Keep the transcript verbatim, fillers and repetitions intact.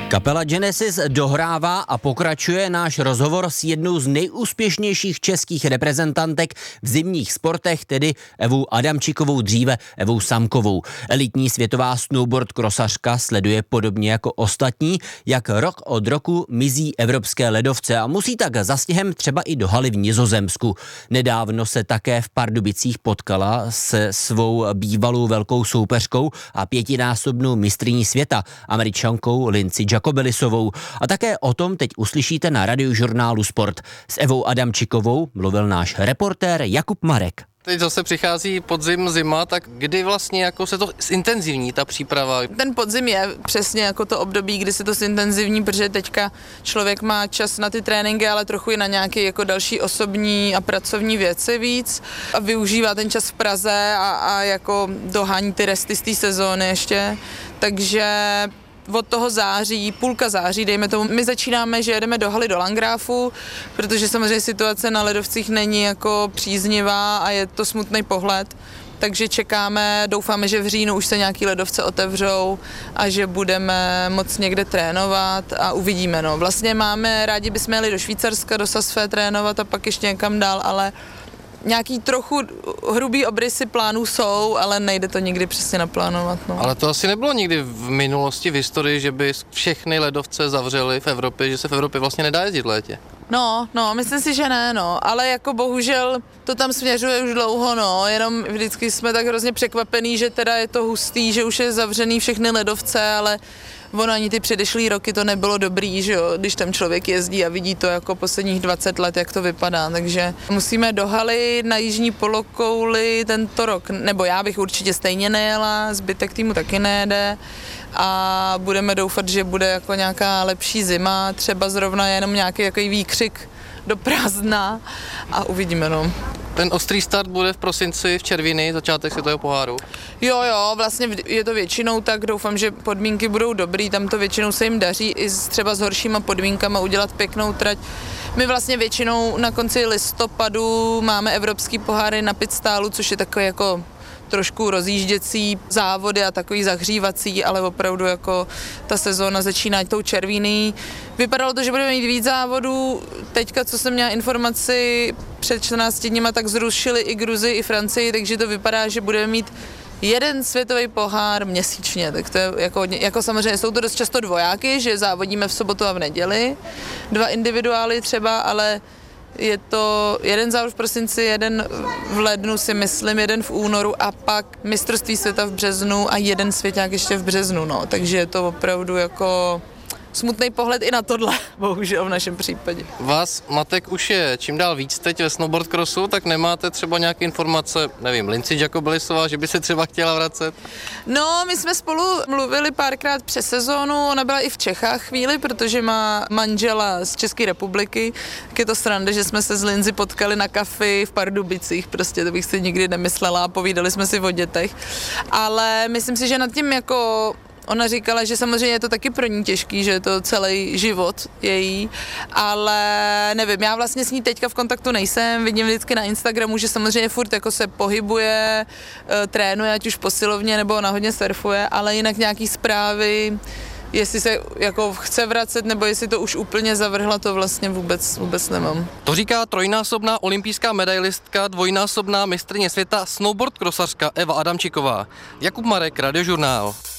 Kapela Genesis dohrává a pokračuje náš rozhovor s jednou z nejúspěšnějších českých reprezentantek v zimních sportech, tedy Evou Adamčikovou, dříve Evou Samkovou. Elitní světová snowboard krosařka sleduje podobně jako ostatní, jak rok od roku mizí evropské ledovce a musí tak za sněhem třeba i do haly v Nizozemsku. Nedávno se také v Pardubicích potkala se svou bývalou velkou soupeřkou a pětinásobnou mistryní světa, Američankou Lindsey Jacobelisovou. A také o tom teď uslyšíte na Radiožurnálu Sport. S Evou Adamčikovou mluvil náš reportér Jakub Marek. Teď zase přichází podzim, zima, tak kdy vlastně jako se to zintenzivní, ta příprava? Ten podzim je přesně jako to období, kdy se to zintenzivní, protože teďka člověk má čas na ty tréninky, ale trochu i na nějaké jako další osobní a pracovní věci víc a využívá ten čas v Praze a, a jako dohání ty resty z té sezóny ještě, takže od toho září, půlka září, dejme tomu, my začínáme, že jedeme do haly do Landgrafu, protože samozřejmě situace na ledovcích není jako příznivá a je to smutný pohled, takže čekáme, doufáme, že v říjnu už se nějaký ledovce otevřou a že budeme moc někde trénovat a uvidíme, no. Vlastně máme, rádi bychom jeli do Švýcarska, do Sasfé trénovat a pak ještě někam dál, ale nějaký trochu hrubý obrysy plánů jsou, ale nejde to nikdy přesně naplánovat. No. Ale to asi nebylo nikdy v minulosti, v historii, že by všechny ledovce zavřely v Evropě, že se v Evropě vlastně nedá jezdit v létě. No, no, myslím si, že ne, no, ale jako bohužel to tam směřuje už dlouho, no, jenom vždycky jsme tak hrozně překvapení, že teda je to hustý, že už je zavřený všechny ledovce, ale ono ani ty předešlý roky to nebylo dobrý, že jo, když tam člověk jezdí a vidí to jako posledních dvacet let, jak to vypadá, takže musíme do haly na jižní polokouli tento rok, nebo já bych určitě stejně nejela, zbytek týmu taky nejede a budeme doufat, že bude jako nějaká lepší zima, třeba zrovna jenom nějaký takový výkřik do prázdna a uvidíme, no. Ten ostrý start bude v prosinci v Červíny, začátek světového poháru. Jo, jo, vlastně je to většinou tak, doufám, že podmínky budou dobrý, tam to většinou se jim daří i s, třeba s horšíma podmínkama udělat pěknou trať. My vlastně většinou na konci listopadu máme evropský poháry na Pitstálu, což je takový jako trošku rozjížděcí závody a takový zahřívací, ale opravdu jako ta sezóna začíná tou Červíny. Vypadalo to, že budeme mít víc závodů. Teďka, co jsem měla informaci před čtrnácti dněma, tak zrušili i Gruzii, i Francii, takže to vypadá, že budeme mít jeden světový pohár měsíčně, tak to je jako, jako samozřejmě jsou to dost často dvojáky, že závodíme v sobotu a v neděli, dva individuály třeba, ale je to jeden závod v prosinci, jeden v lednu si myslím, jeden v únoru a pak mistrovství světa v březnu a jeden svěťák ještě v březnu, no, takže je to opravdu jako smutný pohled i na tohle, bohužel v našem případě. Vás matek už je čím dál víc teď ve snowboard crossu, tak nemáte třeba nějaké informace, nevím, Lindsey Jacobelisová, že by se třeba chtěla vracet? No, my jsme spolu mluvili párkrát přes sezónu, ona byla i v Čechách chvíli, protože má manžela z České republiky, tak je to sranda, že jsme se s Lindsey potkali na kafi v Pardubicích, prostě to bych si nikdy nemyslela a povídali jsme si o dětech, ale myslím si, že nad tím jako ona říkala, že samozřejmě je to taky pro ní těžký, že je to celý život její, ale nevím, já vlastně s ní teďka v kontaktu nejsem, vidím vždycky na Instagramu, že samozřejmě furt jako se pohybuje, trénuje, ať už posilovně nebo ona hodně surfuje, ale jinak nějaký zprávy, jestli se jako chce vracet, nebo jestli to už úplně zavrhla, to vlastně vůbec, vůbec nemám. To říká trojnásobná olympijská medailistka, dvojnásobná mistryně světa, snowboard krosařka Eva Adamčiková. Jakub Marek, Radiožurnál.